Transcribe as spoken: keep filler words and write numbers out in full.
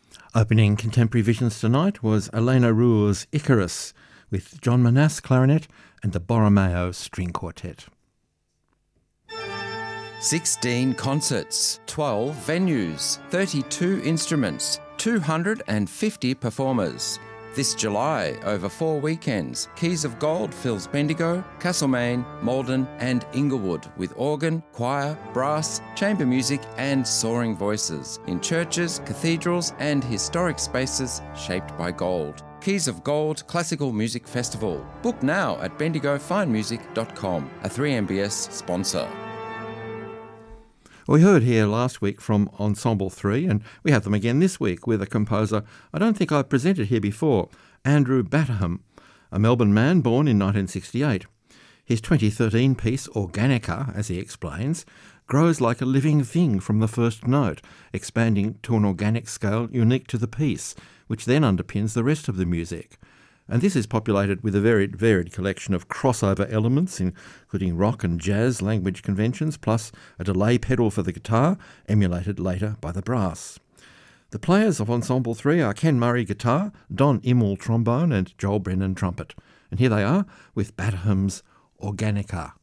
Opening Contemporary Visions tonight was Elena Ruhr's Icarus with John Manasse clarinet and the Borromeo String Quartet. sixteen concerts, twelve venues, thirty-two instruments, two hundred fifty performers. This July, over four weekends, Keys of Gold fills Bendigo, Castlemaine, Maldon and Inglewood with organ, choir, brass, chamber music and soaring voices in churches, cathedrals and historic spaces shaped by gold. Keys of Gold Classical Music Festival. Book now at bendigo fine music dot com, a three M B S sponsor. We heard here last week from Ensemble three, and we have them again this week with a composer I don't think I've presented here before, Andrew Batterham, a Melbourne man born in nineteen sixty-eight. His twenty thirteen piece, Organica, as he explains, grows like a living thing from the first note, expanding to an organic scale unique to the piece, which then underpins the rest of the music. And this is populated with a very varied collection of crossover elements, including rock and jazz language conventions, plus a delay pedal for the guitar, emulated later by the brass. The players of Ensemble three are Ken Murray guitar, Don Immel trombone and Joel Brennan trumpet. And here they are with Batterham's Organica.